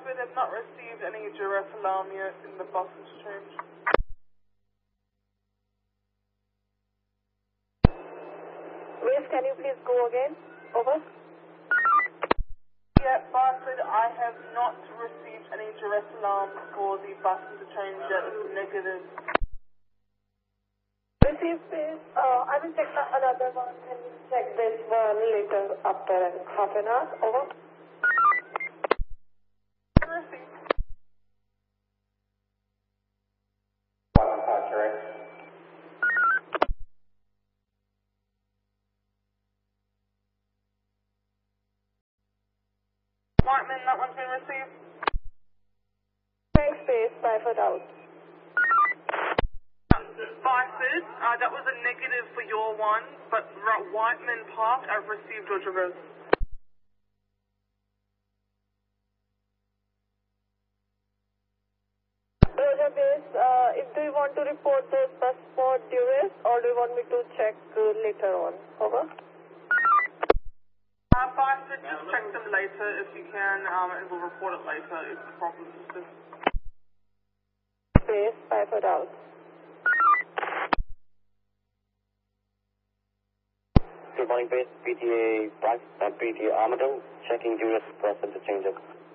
Bradford have not received any duress alarm yet in the bus interchange. Wait, can you please go again? Over. Yeah, Bradford, I have not received any duress alarms for the bus interchange yet. It's negative. Receive this. I will check another one. Can you check this one later after half an hour? Over. Received. Whiteman, that one's been received. Next space, Bradford out. Bradford, that was a negative for your one, but Whiteman Park, I've received your traverse. Roger base, do you want to report those bus for duress or do you want me to check later on? Over. Bradford, just check them later if you can, and we'll report it later if the problem persists. Space, Bradford out. Good morning, base. PTA Armadale, checking duress process to change up.